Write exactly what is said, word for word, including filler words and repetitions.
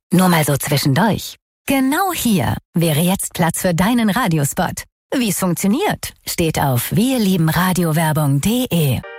Nur mal so zwischendurch. Genau hier wäre jetzt Platz für deinen Radiospot. Wie es funktioniert, steht auf wirliebenradiowerbung punkt de.